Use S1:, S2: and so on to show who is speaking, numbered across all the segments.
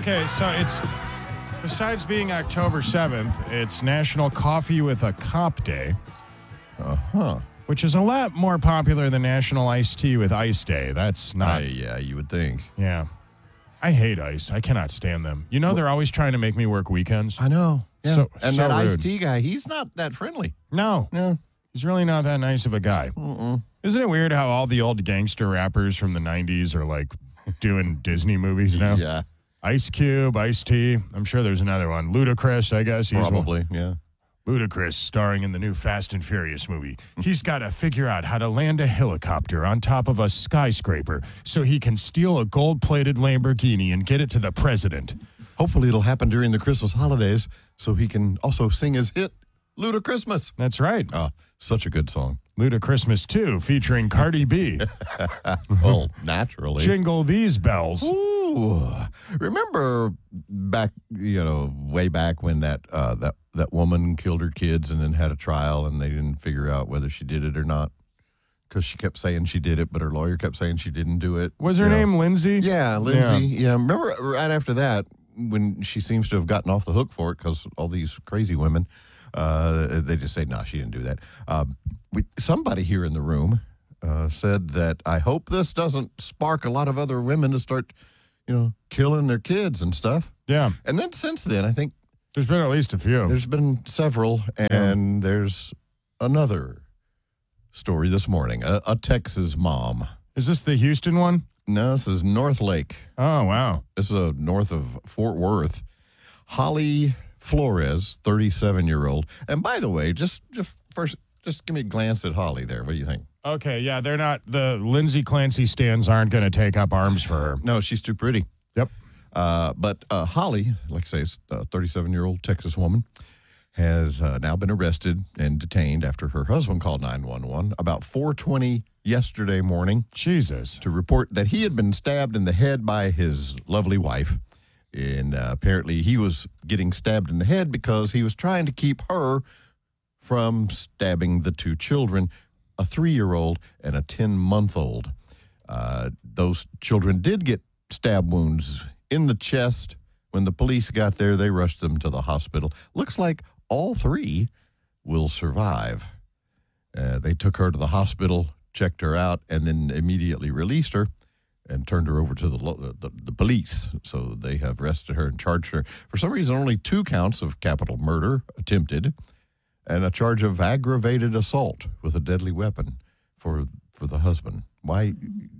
S1: Okay, so it's, besides being October 7th, it's National Coffee with a Cop Day. Which is a lot more popular than National Iced Tea with Ice Day. That's not.
S2: Yeah, you would think.
S1: Yeah. I hate ice. I cannot stand them. You know, they're always trying to make me work weekends.
S2: I know. Yeah.
S1: So
S2: and
S1: so
S2: that
S1: rude.
S2: iced tea guy, he's not that friendly.
S1: No.
S2: Yeah.
S1: He's really not that nice of a guy. Isn't it weird how all the old gangster rappers from the 90s are like doing Disney movies now?
S2: Yeah.
S1: Ice Cube, Ice-T. I'm sure there's another one. Ludacris, I guess. He's
S2: Probably, yeah.
S1: Ludacris, starring in the new Fast and Furious movie. He's got to figure out how to land a helicopter on top of a skyscraper so he can steal a gold-plated Lamborghini and get it to the president.
S2: Hopefully it'll happen during the Christmas holidays so he can also sing his hit, Ludachristmas.
S1: That's right.
S2: Oh, such a good song.
S1: Ludachristmas 2, featuring Cardi B.
S2: Well, naturally.
S1: Jingle these bells.
S2: Ooh. Remember back, way back when that woman killed her kids and then had a trial and they didn't figure out whether she did it or not because she kept saying she did it, but her lawyer kept saying she didn't do it.
S1: Was her name Lindsay?
S2: Yeah, Lindsay. Yeah. Remember right after that when she seems to have gotten off the hook for it because all these crazy women, they just say, no, she didn't do that. Somebody here in the room said that I hope this doesn't spark a lot of other women to start, killing their kids and stuff.
S1: Yeah.
S2: And then since then, I think
S1: There's been at least a few.
S2: there's been several, and there's another story this morning. A Texas mom.
S1: Is this the Houston one?
S2: No, this is North Lake.
S1: Oh, wow.
S2: This is north of Fort Worth. Holly Flores, 37-year-old. And by the way, just first, just give me a glance at Holly there. What do you think?
S1: Okay, yeah, they're not, the Lindsay Clancy stands aren't going to take up arms for her.
S2: No, she's too pretty.
S1: Yep.
S2: But Holly, like I say, is a 37-year-old Texas woman, has now been arrested and detained after her husband called 911 about 4:20 yesterday morning
S1: Jesus.
S2: to report that he had been stabbed in the head by his lovely wife. And apparently he was getting stabbed in the head because he was trying to keep her from stabbing the two children, a 3-year-old and a 10-month-old. Those children did get stab wounds in the chest. When the police got there, they rushed them to the hospital. Looks like all 3 will survive. They took her to the hospital, checked her out, and then immediately released her and turned her over to the police. So they have arrested her and charged her. For some reason, only 2 counts of capital murder attempted and a charge of aggravated assault with a deadly weapon for the husband. Why?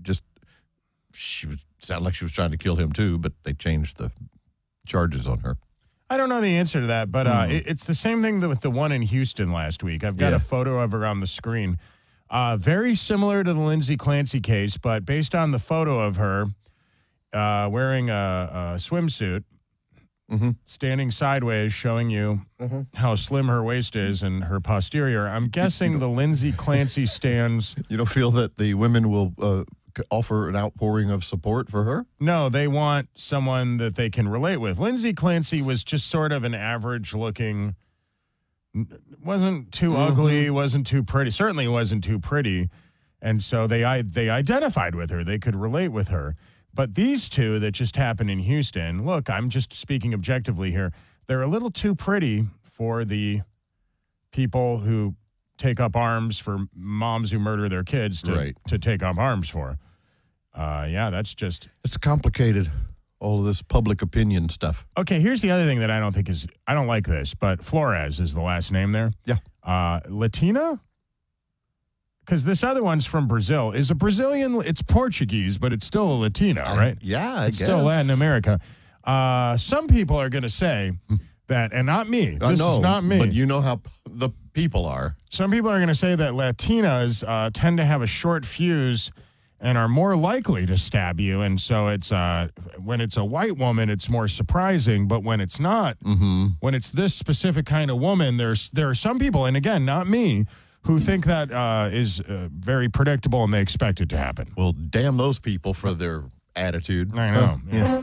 S2: Sounded like she was trying to kill him too, but they changed the charges on her.
S1: I don't know the answer to that, but it's the same thing with the one in Houston last week. I've got a photo of her on the screen. Very similar to the Lindsay Clancy case, but based on the photo of her wearing a swimsuit, standing sideways, showing you how slim her waist is and her posterior. I'm guessing the Lindsay Clancy stands.
S2: You don't feel that the women will offer an outpouring of support for her?
S1: No, they want someone that they can relate with. Lindsay Clancy was just sort of an average-looking, wasn't too ugly, wasn't too pretty, certainly wasn't too pretty, and so they identified with her. They could relate with her. But these two that just happened in Houston, look, I'm just speaking objectively here, they're a little too pretty for the people who take up arms for moms who murder their kids to take up arms for. That's just...
S2: It's complicated, all of this public opinion stuff.
S1: Okay, here's the other thing that I don't like this, but Flores is the last name there.
S2: Yeah.
S1: Latina? Because this other one's from Brazil. Is a Brazilian, it's Portuguese, but it's still a Latina, right?
S2: Yeah,
S1: it's still Latin America. Some people are going to say that, and not me. This is not me.
S2: But you know how the people are.
S1: Some people are going to say that Latinas tend to have a short fuse and are more likely to stab you. And so it's when it's a white woman, it's more surprising. But when it's not, when it's this specific kind of woman, there are some people, and again, not me, who think that is very predictable and they expect it to happen.
S2: Well, damn those people for their attitude.
S1: I know. Yeah.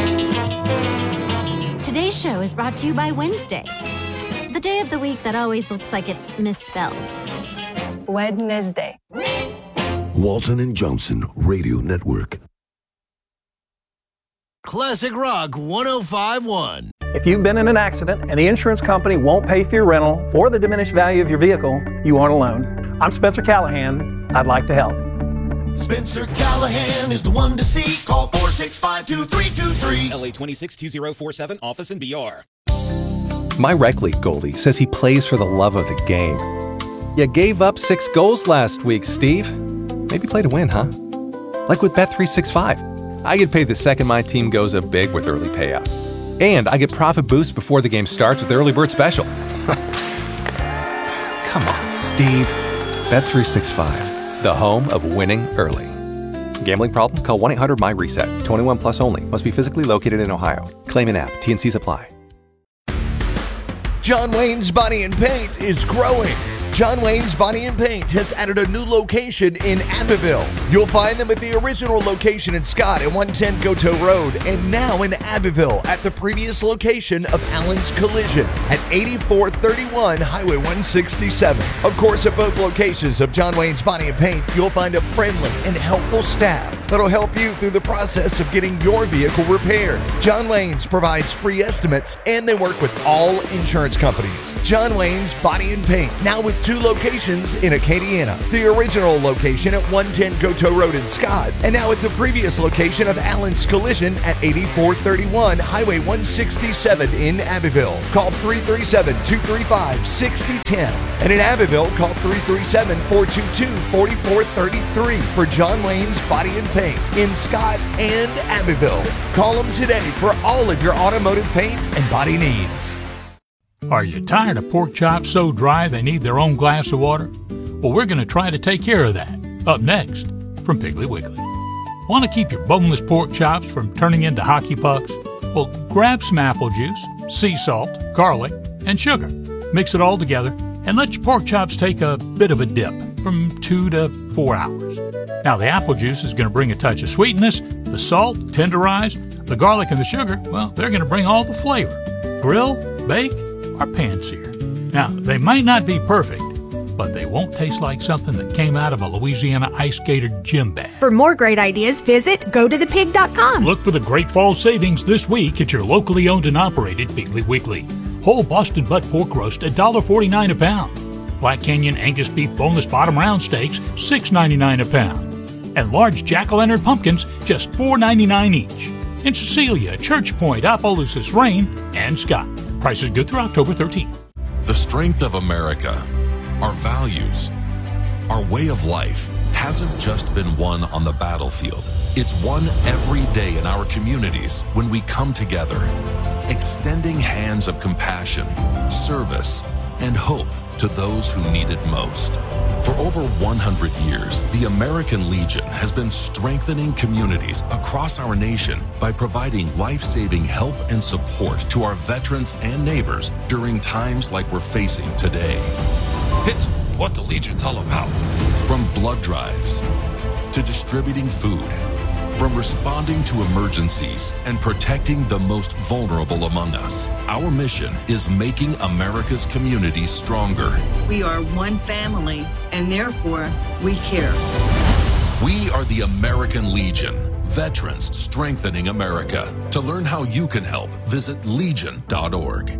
S3: Today's show is brought to you by Wednesday, the day of the week that always looks like it's misspelled.
S4: Wednesday.
S5: Walton and Johnson Radio Network. Classic Rock 105.1.
S6: If you've been in an accident and the insurance company won't pay for your rental or the diminished value of your vehicle, you aren't alone. I'm Spencer Callahan. I'd like to help.
S5: Spencer Callahan is the one to see. Call 465-2323.
S7: LA 262047, office in BR.
S8: My rec league goalie says he plays for the love of the game. You gave up 6 goals last week, Steve. Maybe play to win, huh? Like with Bet365. I get paid the second my team goes up big with early payout. And I get profit boost before the game starts with the early bird special. Come on, Steve. Bet365, the home of winning early. Gambling problem? Call 1-800-MY-RESET. 21 plus only. Must be physically located in Ohio. Claim an app. T&Cs apply.
S5: John Wayne's Body and Paint is growing. John Wayne's Body and Paint has added a new location in Abbeville. You'll find them at the original location in Scott at 110 Goto Road, and now in Abbeville at the previous location of Allen's Collision at 8431 Highway 167. Of course, at both locations of John Wayne's Body and Paint, you'll find a friendly and helpful staff that'll help you through the process of getting your vehicle repaired. John Wayne's provides free estimates, and they work with all insurance companies. John Wayne's Body and Paint, now with 2 locations in Acadiana. The original location at 110 Goto Road in Scott, and now at the previous location of Allen's Collision at 8431 Highway 167 in Abbeville. Call 337-235-6010. And in Abbeville, call 337-422-4433 for John Wayne's Body and Paint in Scott and Abbeville. Call them today for all of your automotive paint and body needs.
S9: Are you tired of pork chops so dry they need their own glass of water? Well, we're going to try to take care of that. Up next, from Piggly Wiggly. Want to keep your boneless pork chops from turning into hockey pucks? Well, grab some apple juice, sea salt, garlic, and sugar. Mix it all together and let your pork chops take a bit of a dip from 2 to 4 hours. Now, the apple juice is going to bring a touch of sweetness. The salt, tenderize. The garlic and the sugar, well, they're going to bring all the flavor. Grill, bake, or pan-sear. Now, they might not be perfect, but they won't taste like something that came out of a Louisiana ice skater gym bag.
S10: For more great ideas, visit gotothepig.com.
S9: Look for the great fall savings this week at your locally owned and operated Piggly Wiggly. Whole Boston butt pork roast, $1.49 a pound. Black Canyon Angus beef boneless bottom round steaks, $6.99 a pound. And large jack-o'-lantern pumpkins, just $4.99 each. In Cecilia, Church Point, Opelousas, Rain, and Scott. Prices good through October 13th.
S11: The strength of America, our values, our way of life hasn't just been won on the battlefield. It's won every day in our communities when we come together, extending hands of compassion, service, and hope to those who need it most. For over 100 years, the American Legion has been strengthening communities across our nation by providing life-saving help and support to our veterans and neighbors during times like we're facing today.
S12: It's what the Legion's all about.
S11: From blood drives to distributing food, from responding to emergencies and protecting the most vulnerable among us. Our mission is making America's communities stronger.
S13: We are one family, and therefore, we care.
S11: We are the American Legion, veterans strengthening America. To learn how you can help, visit legion.org.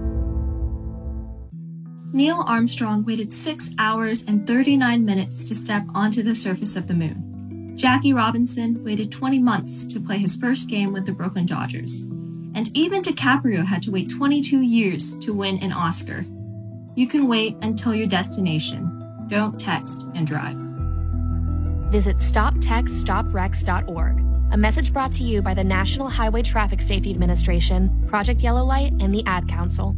S14: Neil Armstrong waited 6 hours and 39 minutes to step onto the surface of the moon. Jackie Robinson waited 20 months to play his first game with the Brooklyn Dodgers. And even DiCaprio had to wait 22 years to win an Oscar. You can wait until your destination. Don't text and drive.
S15: Visit StopTextStopWrecks.org. A message brought to you by the National Highway Traffic Safety Administration, Project Yellow Light, and the Ad Council.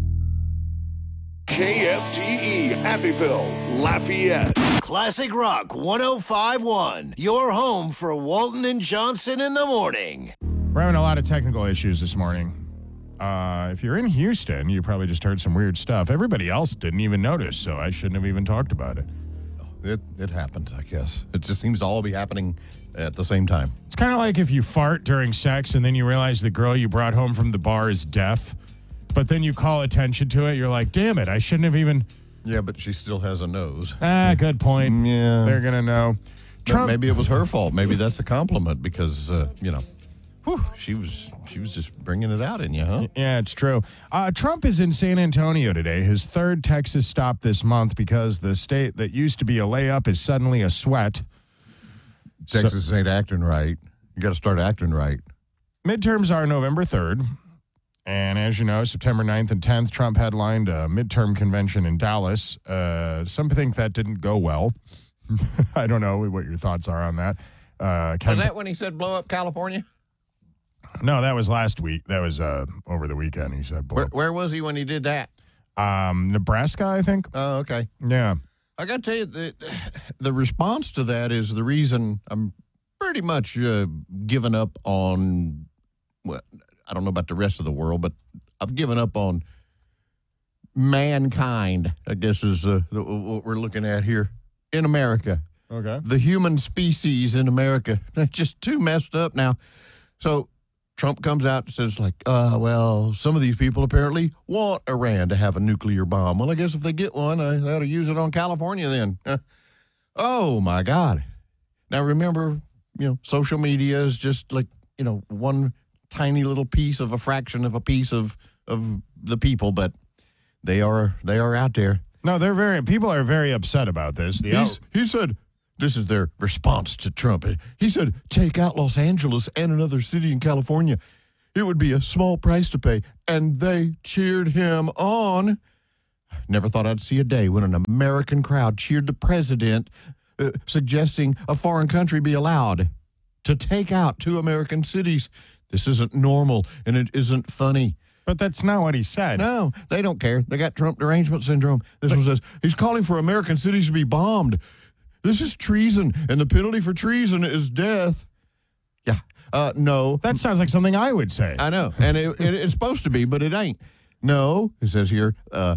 S16: KFTE, Abbeville, Lafayette.
S5: Classic Rock 105.1, your home for Walton and Johnson in the morning.
S1: We're having a lot of technical issues this morning. If you're in Houston, you probably just heard some weird stuff. Everybody else didn't even notice, so I shouldn't have even talked about it.
S2: It happens, I guess. It just seems to all be happening at the same time.
S1: It's kind of like if you fart during sex and then you realize the girl you brought home from the bar is deaf. But then you call attention to it. You're like, damn it, I shouldn't have even.
S2: Yeah, but she still has a nose.
S1: Good point.
S2: Yeah.
S1: They're going to know.
S2: Maybe it was her fault. Maybe that's a compliment because, she was She was just bringing it out in you, huh?
S1: Yeah, it's true. Trump is in San Antonio today, his third Texas stop this month because the state that used to be a layup is suddenly a sweat.
S2: Texas ain't acting right. You got to start acting right.
S1: Midterms are November 3rd. And as you know, September 9th and 10th, Trump headlined a midterm convention in Dallas. Some think that didn't go well. I don't know what your thoughts are on that.
S2: Was that when he said blow up California?
S1: No, that was last week. That was over the weekend, he said blow up.
S2: Where was he when he did that?
S1: Nebraska, I think.
S2: Oh, okay.
S1: Yeah.
S2: I got to tell you, the response to that is the reason I'm pretty much given up on, well, I don't know about the rest of the world, but I've given up on mankind, I guess is what we're looking at here in America.
S1: Okay.
S2: The human species in America. They're just too messed up now. So Trump comes out and says, like, well, some of these people apparently want Iran to have a nuclear bomb. Well, I guess if they get one, they ought to use it on California then. Oh, my God. Now, remember, social media is just like, one tiny little piece of a fraction of a piece of the people, but they are out there.
S1: No, people are very upset about this.
S2: He said, this is their response to Trump. He said, take out Los Angeles and another city in California. It would be a small price to pay. And they cheered him on. Never thought I'd see a day when an American crowd cheered the president, suggesting a foreign country be allowed to take out 2 American cities. This isn't normal, and it isn't funny.
S1: But that's not what he said.
S2: No, they don't care. They got Trump derangement syndrome. This one says, he's calling for American cities to be bombed. This is treason, and the penalty for treason is death. Yeah, no.
S1: That sounds like something I would say.
S2: I know, and it's supposed to be, but it ain't. No, it says here,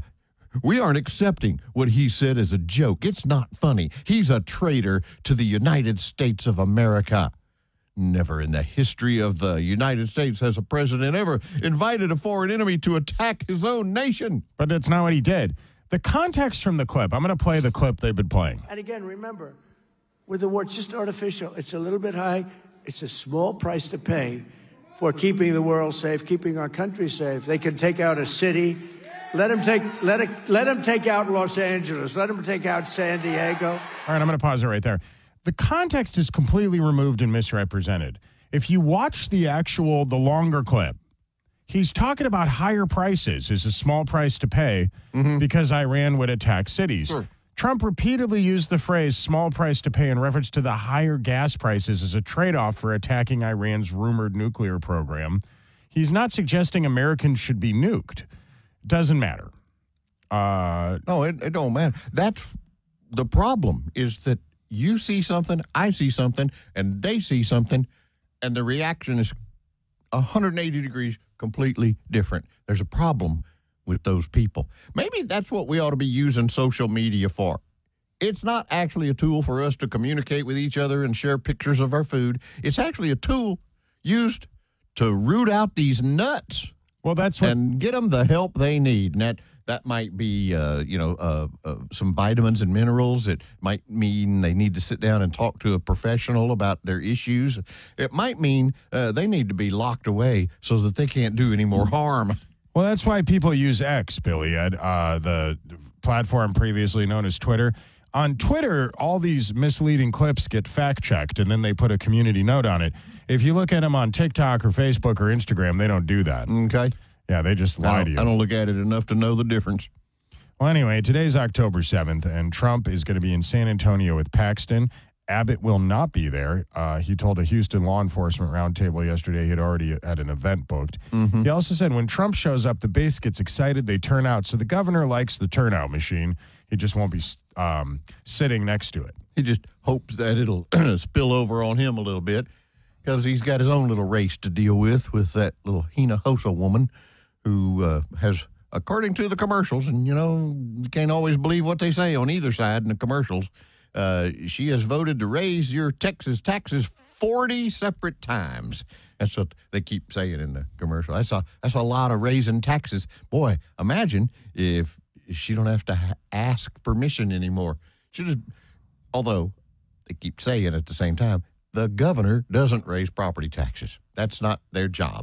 S2: we aren't accepting what he said as a joke. It's not funny. He's a traitor to the United States of America. Never in the history of the United States has a president ever invited a foreign enemy to attack his own nation.
S1: But that's not what he did. The context from the clip, I'm going to play the clip they've been playing.
S17: And again, remember, with the war, it's just artificial. It's a little bit high. It's a small price to pay for keeping the world safe, keeping our country safe. They can take out a city. Let them take out Los Angeles. Let them take out San Diego.
S1: All right, I'm going to pause it right there. The context is completely removed and misrepresented. If you watch the longer clip, he's talking about higher prices is a small price to pay because Iran would attack cities.
S2: Sure.
S1: Trump repeatedly used the phrase small price to pay in reference to the higher gas prices as a trade-off for attacking Iran's rumored nuclear program. He's not suggesting Americans should be nuked. Doesn't matter.
S2: No, it don't matter. That's the problem, is that you see something, I see something, and they see something, and the reaction is 180 degrees completely different. There's a problem with those people. Maybe that's what we ought to be using social media for. It's not actually a tool for us to communicate with each other and share pictures of our food. It's actually a tool used to root out these nuts.
S1: Well,
S2: and get them the help they need. And that might be, some vitamins and minerals. It might mean they need to sit down and talk to a professional about their issues. It might mean they need to be locked away so that they can't do any more harm.
S1: Well, that's why people use X, Billy, the platform previously known as Twitter. On Twitter, all these misleading clips get fact-checked, and then they put a community note on it. If you look at them on TikTok or Facebook or Instagram, they don't do that.
S2: Okay.
S1: Yeah, they just lie to you.
S2: I don't look at it enough to know the difference.
S1: Well, anyway, today's October 7th, and Trump is going to be in San Antonio with Paxton. Abbott will not be there. He told a Houston law enforcement roundtable yesterday he had already had an event booked.
S2: Mm-hmm.
S1: He also said when Trump shows up, the base gets excited, they turn out. So the governor likes the turnout machine. He just won't be sitting next to it.
S2: He just hopes that it'll spill over on him a little bit because he's got his own little race to deal with that little Hinojosa woman who has, according to the commercials, and, you can't always believe what they say on either side in the commercials, she has voted to raise your Texas taxes 40 separate times. That's what they keep saying in the commercial. That's a lot of raising taxes. Boy, imagine if she don't have to ask permission anymore. She just, although they keep saying at the same time, the governor doesn't raise property taxes. That's not their job.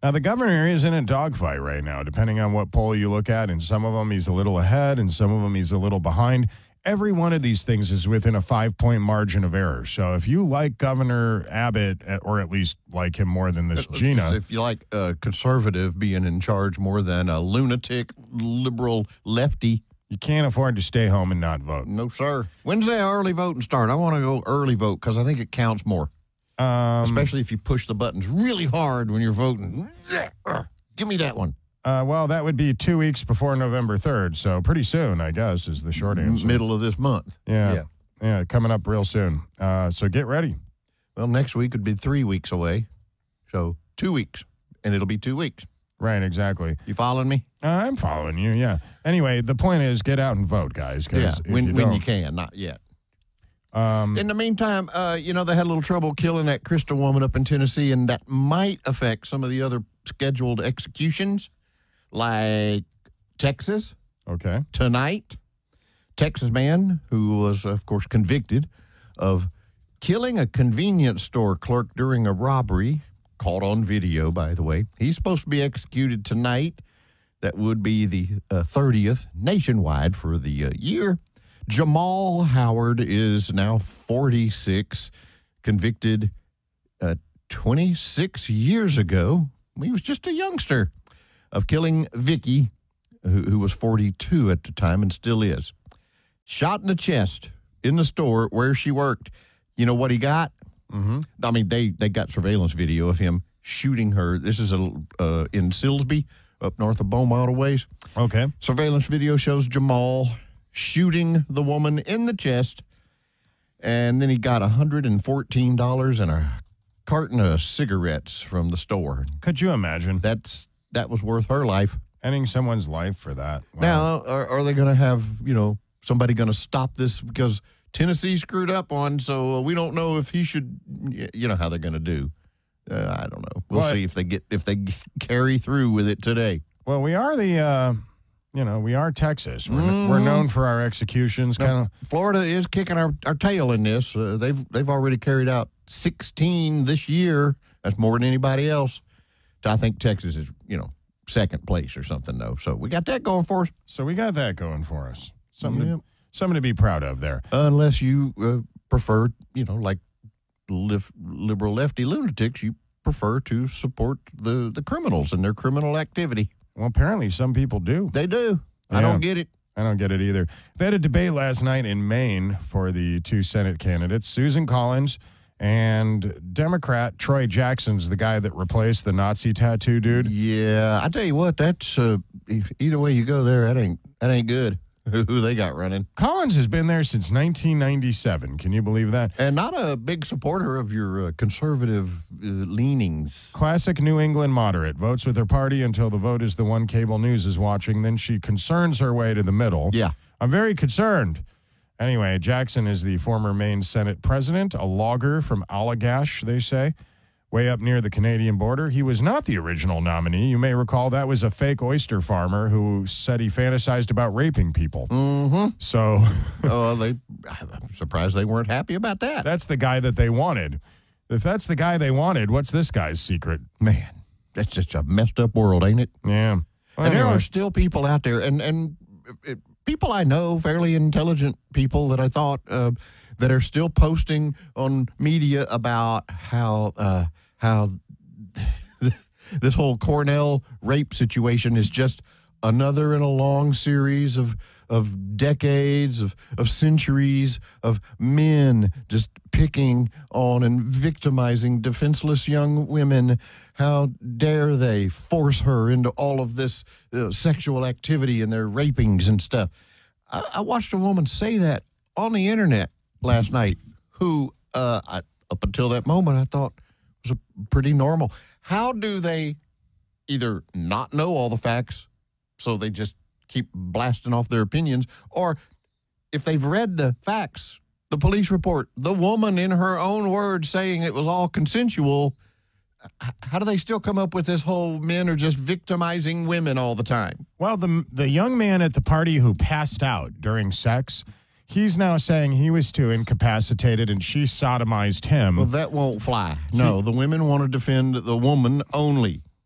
S1: Now, the governor is in a dogfight right now, depending on what poll you look at. And some of them he's a little ahead, and some of them he's a little behind. Every one of these things is within a 5-point margin of error. So if you like Governor Abbott, or at least like him more than this Gina.
S2: If you like a conservative being in charge more than a lunatic, liberal lefty.
S1: You can't afford to stay home and not vote.
S2: No, sir. When's the early voting start? I want to go early vote because I think it counts more. Especially if you push the buttons really hard when you're voting. Give me that one.
S1: Well, that would be 2 weeks before November 3rd, so pretty soon, I guess, is the short answer.
S2: Middle of this month.
S1: Yeah, coming up real soon. So get ready.
S2: Well, next week would be 3 weeks away, so 2 weeks, and it'll be 2 weeks.
S1: Right, exactly.
S2: You following me?
S1: I'm following you, yeah. Anyway, the point is get out and vote, guys.
S2: Yeah, when you can, not yet. In the meantime, they had a little trouble killing that Crystal woman up in Tennessee, and that might affect some of the other scheduled executions, like Texas.
S1: Okay.
S2: Tonight, Texas man who was, of course, convicted of killing a convenience store clerk during a robbery, caught on video, by the way. He's supposed to be executed tonight. That would be the 30th nationwide for the year. Jamal Howard is now 46, convicted 26 years ago. He was just a youngster of killing Vicky, who was 42 at the time and still is. Shot in the chest in the store where she worked. You know what he got?
S1: Mm-hmm.
S2: I mean, they got surveillance video of him shooting her. This is in Silsbee, up north of Beaumont a ways.
S1: Okay.
S2: Surveillance video shows Jamal shooting the woman in the chest, and then he got $114 and a carton of cigarettes from the store.
S1: Could you imagine?
S2: That was worth her life.
S1: Ending someone's life for that. Wow.
S2: Now, are they going to have, somebody going to stop this because Tennessee screwed up on, so we don't know if he should, how they're going to do. I don't know. We'll see if they carry through with it today.
S1: Well, we are we are Texas. We're known for our executions.
S2: Florida is kicking our tail in this. They've already carried out 16 this year. That's more than anybody else. I think Texas is, second place or something, though. So we got that going for us. Something
S1: to be proud of there.
S2: Unless you prefer, like liberal lefty lunatics, you prefer to support the criminals and their criminal activity.
S1: Well, apparently some people do.
S2: They do.
S1: Yeah.
S2: I don't get it.
S1: I don't get it either. They had a debate last night in Maine for the two Senate candidates, Susan Collins and Democrat Troy Jackson's the guy that replaced the Nazi tattoo dude.
S2: Yeah, I tell you what, that's either way you go there, that ain't good. Who they got running?
S1: Collins has been there since 1997. Can you believe that?
S2: And not a big supporter of your conservative leanings.
S1: Classic New England moderate. Votes with her party until the vote is the one cable news is watching. Then she concerns her way to the middle.
S2: Yeah.
S1: I'm very concerned. Anyway, Jackson is the former Maine Senate president, a logger from Allagash, they say, way up near the Canadian border. He was not the original nominee. You may recall that was a fake oyster farmer who said he fantasized about raping people.
S2: Mm-hmm.
S1: So
S2: I'm surprised they weren't happy about that.
S1: That's the guy that they wanted. If that's the guy they wanted, what's this guy's secret?
S2: Man, that's just a messed up world, ain't it?
S1: Yeah.
S2: Well, and there are still people out there, and people I know, fairly intelligent people that I thought that are still posting on media about how this whole Cornell rape situation is just another in a long series of decades, of centuries of men just picking on and victimizing defenseless young women. How dare they force her into all of this sexual activity and their rapings and stuff. I watched a woman say that on the internet last night who, up until that moment, I thought was pretty normal. How do they either not know all the facts, so they just keep blasting off their opinions, or if they've read the facts, the police report, the woman in her own words saying it was all consensual, how do they still come up with this whole men are just victimizing women all the time?
S1: Well, the young man at the party who passed out during sex, he's now saying he was too incapacitated and she sodomized him.
S2: Well, that won't fly. No, the women want to defend the woman only.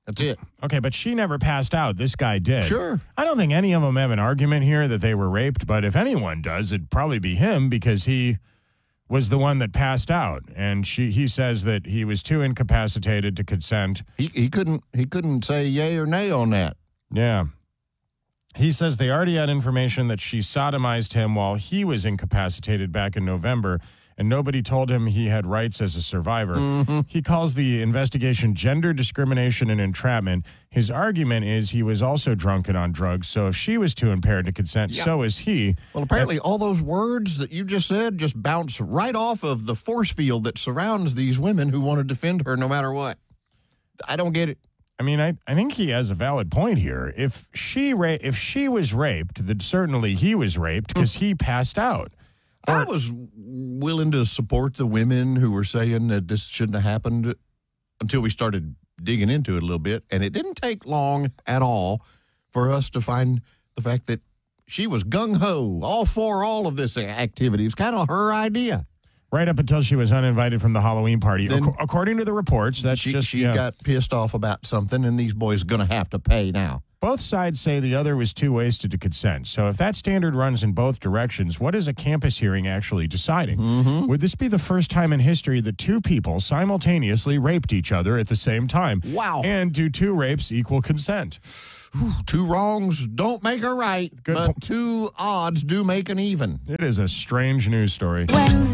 S2: That's it.
S1: Okay, but she never passed out. This guy did.
S2: Sure.
S1: I don't think any of them have an argument here that they were raped, but if anyone does, it'd probably be him because he was the one that passed out. And he says that he was too incapacitated to consent.
S2: He couldn't say yay or nay on that.
S1: Yeah. He says they already had information that she sodomized him while he was incapacitated back in November, and nobody told him he had rights as a survivor.
S2: Mm-hmm.
S1: He calls the investigation gender discrimination and entrapment. His argument is he was also drunk and on drugs, so if she was too impaired to consent, so is he.
S2: Well, apparently all those words that you just said just bounce right off of the force field that surrounds these women who want to defend her no matter what. I don't get it.
S1: I mean, I think he has a valid point here. If she was raped, then certainly he was raped because he passed out.
S2: I was willing to support the women who were saying that this shouldn't have happened until we started digging into it a little bit. And it didn't take long at all for us to find the fact that she was gung-ho, all for all of this activity. It's kind of her idea.
S1: Right up until she was uninvited from the Halloween party.
S2: Then,
S1: according to the reports,
S2: she got pissed off about something, and these boys are going to have to pay now.
S1: Both sides say the other was too wasted to consent. So if that standard runs in both directions, what is a campus hearing actually deciding?
S2: Mm-hmm.
S1: Would this be the first time in history that two people simultaneously raped each other at the same time?
S2: Wow.
S1: And do two rapes equal consent?
S2: Two wrongs don't make a right, but two odds do make an even.
S1: It is a strange news story.
S3: Wednesday.